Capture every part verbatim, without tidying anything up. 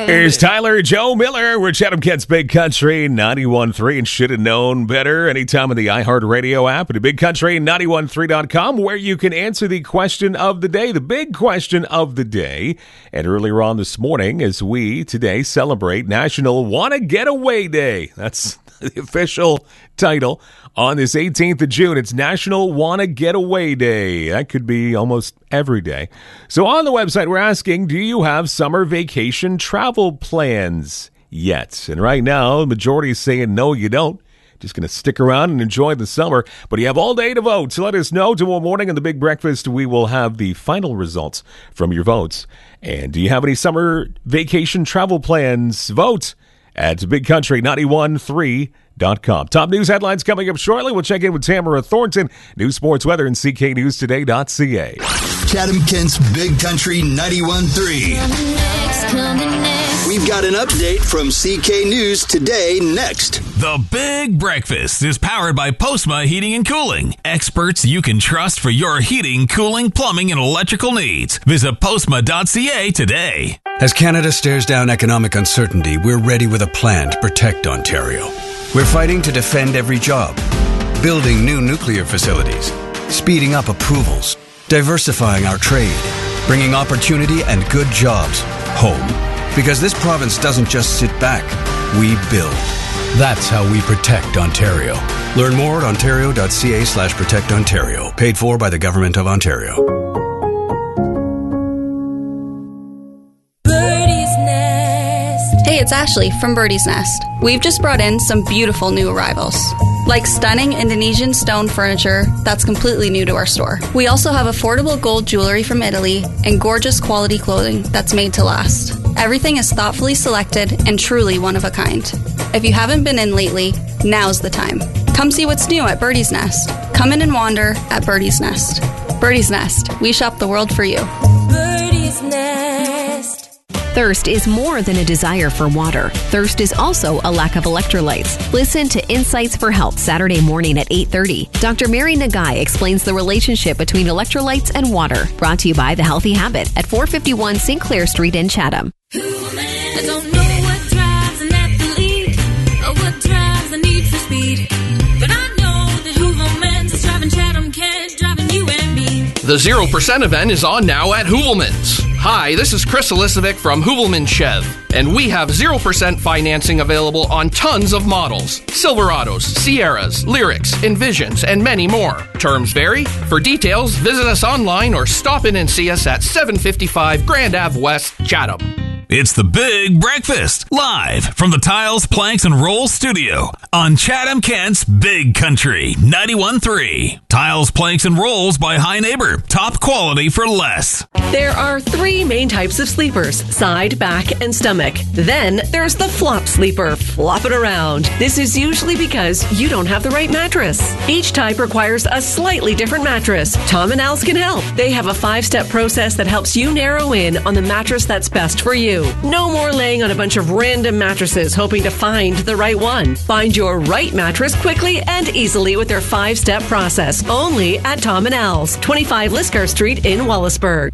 Here's Tyler Joe Miller. We're Chatham Kent's Big Country ninety-one point three and should have known better anytime on the iHeartRadio app and at big country nine one three dot com, where you can answer the question of the day, the big question of the day. And earlier on this morning, as we today celebrate National Wanna Get Away Day. That's the official title. On this eighteenth of June, it's National Wanna Get Away Day. That could be almost every day. So on the website, we're asking, do you have summer vacation travel plans yet? And right now, the majority is saying, no, you don't. Just going to stick around and enjoy the summer. But you have all day to vote. So let us know. Tomorrow morning in the Big Breakfast, we will have the final results from your votes. And do you have any summer vacation travel plans? Vote at big country nine one three dot com. Top news headlines coming up shortly. We'll check in with Tamara Thornton. News, sports, weather, and C K News Today dot C A. Chatham Kent's Big Country ninety-one point three. Coming next, coming next. We've got an update from C K News Today next. The Big Breakfast is powered by Postma Heating and Cooling. Experts you can trust for your heating, cooling, plumbing, and electrical needs. Visit postma dot c a today. As Canada stares down economic uncertainty, we're ready with a plan to protect Ontario. We're fighting to defend every job, building new nuclear facilities, speeding up approvals, diversifying our trade, bringing opportunity and good jobs home. Because this province doesn't just sit back, we build. That's how we protect Ontario. Learn more at ontario dot c a slash protect Ontario. Paid for by the Government of Ontario. Hey, it's Ashley from Birdie's Nest. We've just brought in some beautiful new arrivals, like stunning Indonesian stone furniture that's completely new to our store. We also have affordable gold jewelry from Italy and gorgeous quality clothing that's made to last. Everything is thoughtfully selected and truly one of a kind. If you haven't been in lately, now's the time. Come see what's new at Birdie's Nest. Come in and wander at Birdie's Nest. Birdie's Nest. We shop the world for you. Birdie's Nest. Thirst is more than a desire for water. Thirst is also a lack of electrolytes. Listen to Insights for Health Saturday morning at eight thirty. Doctor Mary Nagai explains the relationship between electrolytes and water. Brought to you by The Healthy Habit at four fifty-one Saint Clair Street in Chatham. I don't know what drives an athlete or what drives the need for speed, but I know that Hoovelman's is driving Chatham Kent, driving you and me. The zero percent event is on now at Hoovelman's. Hi, this is Chris Elisovic from Hoovelman Chev, and we have zero percent financing available on tons of models. Silverados, Sierras, Lyrics, Envisions, and many more. Terms vary. For details, visit us online or stop in and see us at seven fifty-five Grand Ave West, Chatham. It's the Big Breakfast, live from the Tiles, Planks, and Rolls studio on Chatham Kent's Big Country ninety-one point three. Tiles, Planks, and Rolls by High Neighbor. Top quality for less. There are three main types of sleepers: side, back, and stomach. Then there's the flop sleeper, flop it around. This is usually because you don't have the right mattress. Each type requires a slightly different mattress. Tom and Al's can help. They have a five-step process that helps you narrow in on the mattress that's best for you. No more laying on a bunch of random mattresses hoping to find the right one. Find your right mattress quickly and easily with their five-step process. Only at Tom and Al's, twenty-five Liscar Street in Wallaceburg.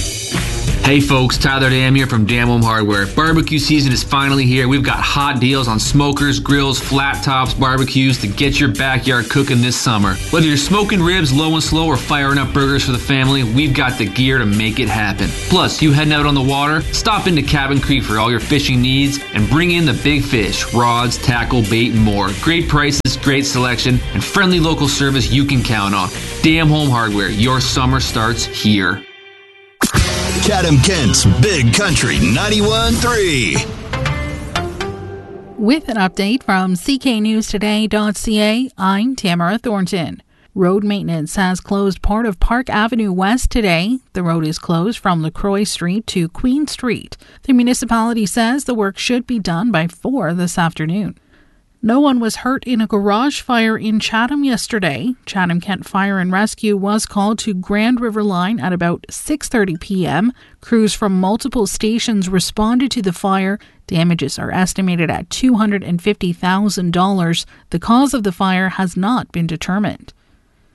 Hey folks, Tyler Dam here from Dam Home Hardware. Barbecue season is finally here. We've got hot deals on smokers, grills, flat tops, barbecues to get your backyard cooking this summer. Whether you're smoking ribs low and slow or firing up burgers for the family, we've got the gear to make it happen. Plus, you heading out on the water? Stop into Cabin Creek for all your fishing needs and bring in the big fish, rods, tackle, bait, and more. Great prices, great selection, and friendly local service you can count on. Dam Home Hardware, your summer starts here. Chatham Kent's Big Country ninety-one point three. With an update from C K News Today dot C A, I'm Tamara Thornton. Road maintenance has closed part of Park Avenue West today. The road is closed from LaCroix Street to Queen Street. The municipality says the work should be done by four this afternoon. No one was hurt in a garage fire in Chatham yesterday. Chatham Kent Fire and Rescue was called to Grand River Line at about six thirty p.m. Crews from multiple stations responded to the fire. Damages are estimated at two hundred fifty thousand dollars. The cause of the fire has not been determined.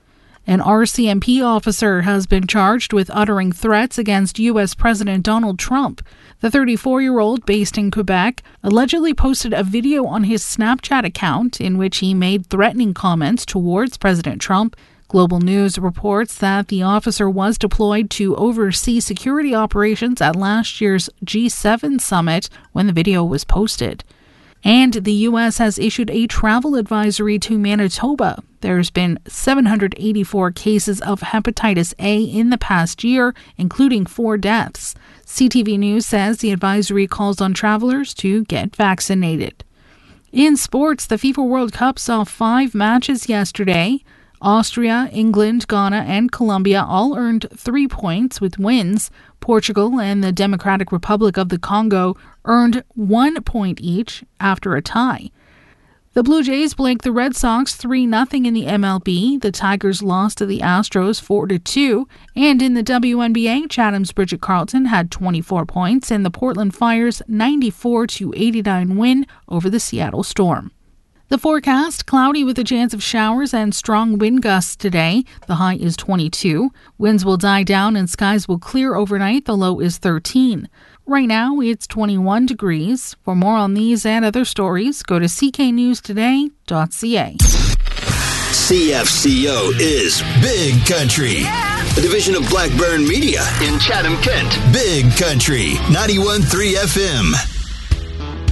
An R C M P officer has been charged with uttering threats against U S President Donald Trump. The thirty-four-year-old, based in Quebec, allegedly posted a video on his Snapchat account in which he made threatening comments towards President Trump. Global News reports that the officer was deployed to oversee security operations at last year's G seven summit when the video was posted. And the U S has issued a travel advisory to Manitoba. There's been seven hundred eighty-four cases of hepatitis A in the past year, including four deaths. C T V News says the advisory calls on travelers to get vaccinated. In sports, the FIFA World Cup saw five matches yesterday. Austria, England, Ghana, and Colombia all earned three points with wins. Portugal and the Democratic Republic of the Congo earned one point each after a tie. The Blue Jays blanked the Red Sox three nothing in the M L B. The Tigers lost to the Astros four to two. And in the W N B A, Chatham's Bridget Carlton had twenty-four points in the Portland Fire's ninety-four to eighty-nine win over the Seattle Storm. The forecast, cloudy with a chance of showers and strong wind gusts today. The high is twenty-two. Winds will die down and skies will clear overnight. The low is thirteen. Right now, it's twenty-one degrees. For more on these and other stories, go to c k news today dot c a. C F C O is Big Country, a division of Blackburn Media in Chatham, Kent. Big Country, ninety-one point three F M.